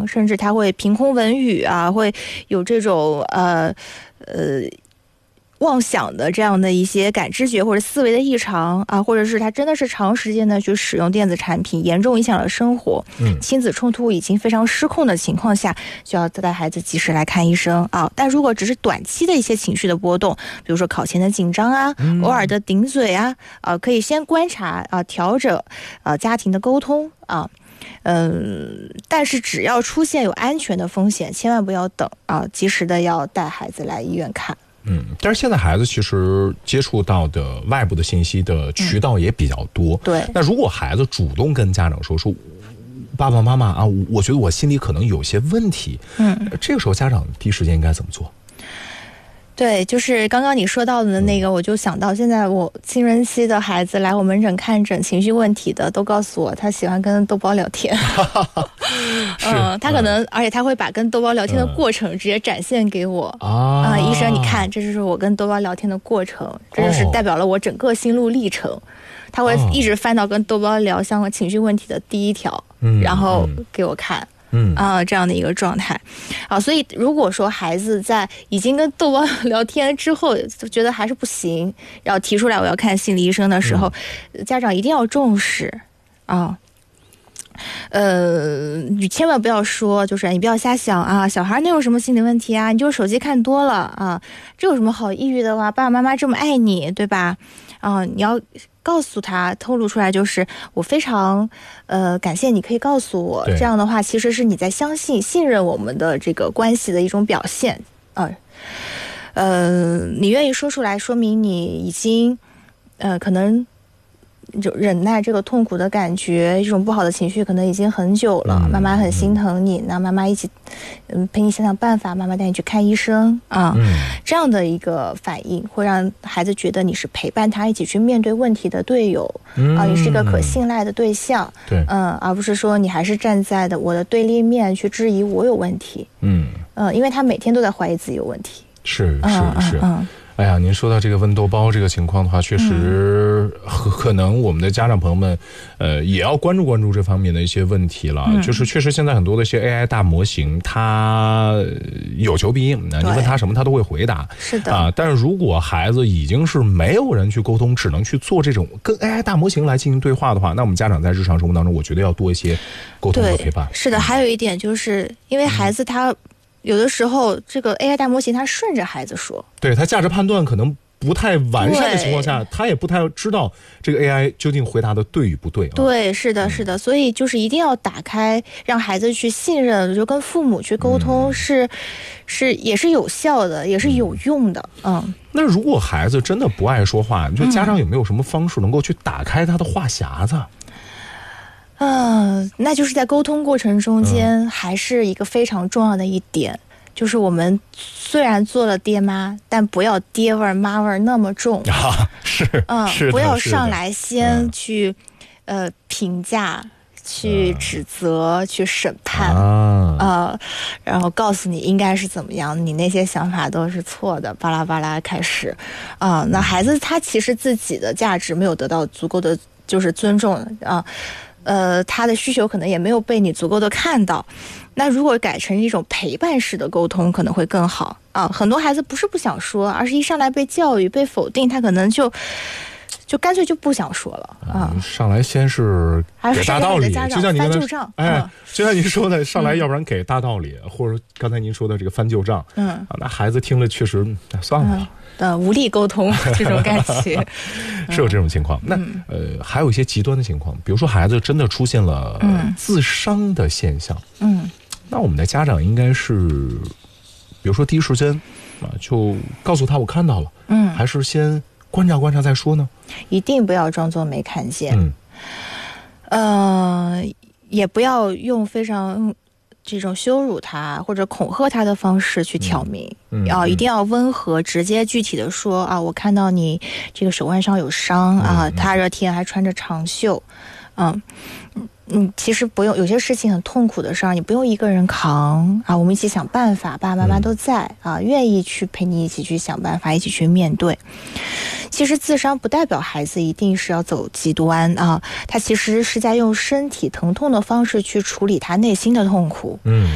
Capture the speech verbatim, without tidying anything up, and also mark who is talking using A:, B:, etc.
A: 甚至他会凭空闻语啊，会有这种呃呃妄想的这样的一些感知觉或者思维的异常啊，或者是他真的是长时间的去使用电子产品，严重影响了生活，
B: 嗯，
A: 亲子冲突已经非常失控的情况下，就要带孩子及时来看医生啊。但如果只是短期的一些情绪的波动，比如说考前的紧张啊，
B: 嗯、
A: 偶尔的顶嘴啊，啊，可以先观察啊，调整啊家庭的沟通啊。嗯，但是只要出现有安全的风险，千万不要等啊，及时的要带孩子来医院看。
B: 嗯，但是现在孩子其实接触到的外部的信息的渠道也比较多。
A: 嗯、对。
B: 那如果孩子主动跟家长说说，爸爸妈妈啊，我觉得我心里可能有些问题，
A: 嗯，
B: 这个时候家长第一时间应该怎么做？
A: 对，就是刚刚你说到的那个，我就想到现在我青春期的孩子来我门诊看诊情绪问题的，都告诉我他喜欢跟豆包聊天。嗯，他可能、嗯，而且他会把跟豆包聊天的过程直接展现给我。啊、嗯，医生，你看，这就是我跟豆包聊天的过程，这就是代表了我整个心路历程。哦、他会一直翻到跟豆包聊相关情绪问题的第一条，嗯、然后给我看。
B: 嗯
A: 啊、呃，这样的一个状态，啊，所以如果说孩子在已经跟豆包聊天之后，觉得还是不行，然后提出来我要看心理医生的时候，嗯、家长一定要重视啊。呃，你千万不要说，就是你不要瞎想啊，小孩能有什么心理问题啊？你就是手机看多了啊，这有什么好抑郁的哇？爸爸妈妈这么爱你，对吧？啊，你要告诉他，透露出来，就是我非常呃感谢你可以告诉我，这样的话其实是你在相信、信任我们的这个关系的一种表现啊。呃，你愿意说出来，说明你已经呃可能。就忍耐这个痛苦的感觉，这种不好的情绪可能已经很久了。嗯、妈妈很心疼你，那妈妈一起，嗯，陪你想想办法，妈妈带你去看医生啊。
B: 嗯、
A: 这样的一个反应会让孩子觉得你是陪伴他一起去面对问题的队友、嗯、啊，你是一个可信赖的对象。
B: 对，
A: 嗯，而不是说你还是站在的我的对立面去质疑我有问题。
B: 嗯
A: 嗯，因为他每天都在怀疑自己有问题。
B: 是是是。
A: 嗯嗯嗯
B: 哎呀，您说到这个温豆包这个情况的话，确实可能我们的家长朋友们，呃，也要关注关注这方面的一些问题了。嗯、就是确实现在很多的一些 A I 大模型，它有求必应，你问他什么他都会回答。
A: 是的
B: 啊，但是如果孩子已经是没有人去沟通，只能去做这种跟 A I 大模型来进行对话的话，那我们家长在日常生活当中，我觉得要多一些沟通和陪伴。
A: 是的，还有一点就是因为孩子他。嗯有的时候，这个 A I 大模型它顺着孩子说，
B: 对他价值判断可能不太完善的情况下，他也不太知道这个 A I 究竟回答的对与不对、啊。
A: 对，是的，是的，嗯、所以就是一定要打开，让孩子去信任，就跟父母去沟通，嗯、是是也是有效的，也是有用的。嗯。嗯
B: 那如果孩子真的不爱说话，你说家长有没有什么方式能够去打开他的话匣子？
A: 嗯、呃，那就是在沟通过程中间，嗯、还是一个非常重要的一点，就是我们虽然做了爹妈，但不要爹味儿妈味儿那么重
B: 啊，是，
A: 嗯，
B: 是
A: 不要上来先去，嗯、呃评价、去指责、嗯、去审判啊、呃，然后告诉你应该是怎么样，你那些想法都是错的，巴拉巴拉开始啊、呃，那孩子他其实自己的价值没有得到足够的就是尊重啊。呃呃，他的需求可能也没有被你足够的看到。那如果改成一种陪伴式的沟通，可能会更好啊。很多孩子不是不想说，而是一上来被教育、被否定，他可能就就干脆就不想说了啊。
B: 嗯、上来先是给大道理，就像您
A: 翻旧账，
B: 哎、嗯，就像您说的，上来要不然给大道理，嗯、或者刚才您说的这个翻旧账，嗯，啊，那孩子听了确实算了。嗯
A: 的无力沟通这种感觉
B: 是有这种情况。那呃，还有一些极端的情况，比如说孩子真的出现了自伤的现象，嗯，那我们的家长应该是，比如说第一时间啊，就告诉他我看到了，嗯，还是先观察观察再说呢？
A: 一定不要装作没看见，嗯，呃，也不要用非常。这种羞辱他或者恐吓他的方式去挑明，嗯嗯、啊，一定要温和、直接、具体的说啊，我看到你这个手腕上有伤啊，大热天还穿着长袖，嗯。嗯，其实不用，有些事情很痛苦的事儿，你不用一个人扛啊，我们一起想办法，爸爸妈妈都在啊，愿意去陪你一起去想办法，一起去面对。其实自伤不代表孩子一定是要走极端啊，他其实是在用身体疼痛的方式去处理他内心的痛苦。嗯。